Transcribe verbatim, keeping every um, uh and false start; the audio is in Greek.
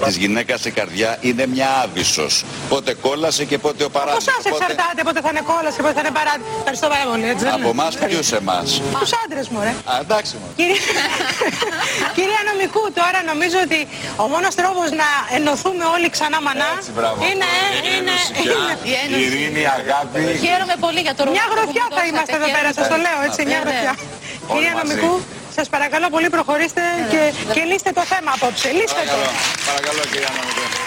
της γυναίκας η καρδιά είναι μια άβυσσος. Πότε κόλασε και πότε ο παράδεισος. Από εσάς εξαρτάται πότε θα είναι κόλαση και πότε θα είναι παράδεισος. Ευχαριστώ πάρα πολύ. Έτσι, από εμάς ποιους εμάς? Τους άντρες μου, ρε. Α, εντάξει μου. Κυρία... Κυρία Νομικού, τώρα νομίζω ότι ο μόνος τρόπος να ενωθούμε όλοι ξανά μανά έτσι, μπράβο. είναι... είναι, είναι... Η ειρήνη, αγάπη. Χαίρομαι πολύ για το ρόλο. Μια γροθιά θα είμαστε εδώ πέρα, σας το λέω έτσι, μια γροθιά. Κυρία Νομικού, σας παρακαλώ πολύ προχωρήστε και, και λύστε το θέμα απόψε. Λύστε το. Παρακαλώ, κυρία Νομικού.